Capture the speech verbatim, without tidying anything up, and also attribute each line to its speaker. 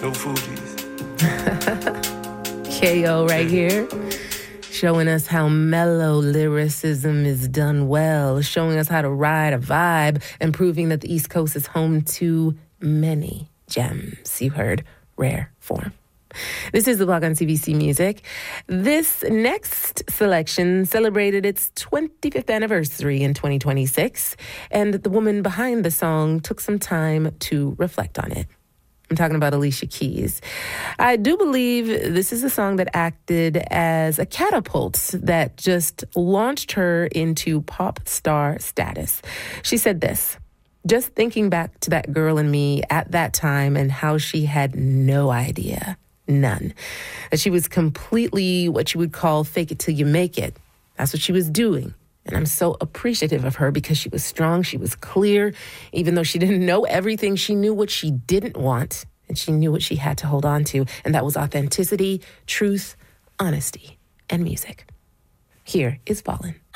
Speaker 1: No Fugees.
Speaker 2: K O right here, showing us how mellow lyricism is done well, showing us how to ride a vibe, and proving that the East Coast is home to many gems. You heard Rare Form. This is the Block on C B C Music. This next selection celebrated its twenty-fifth anniversary in twenty twenty-six, and the woman behind the song took some time to reflect on it. I'm talking about Alicia Keys. I do believe this is a song that acted as a catapult that just launched her into pop star status. She said this: just thinking back to that girl in me at that time and how she had no idea, none, that she was completely what you would call fake it till you make it. That's what she was doing. And I'm so appreciative of her because she was strong, she was clear. Even though she didn't know everything, she knew what she didn't want, and she knew what she had to hold on to. And that was authenticity, truth, honesty, and music. Here is Fallin'.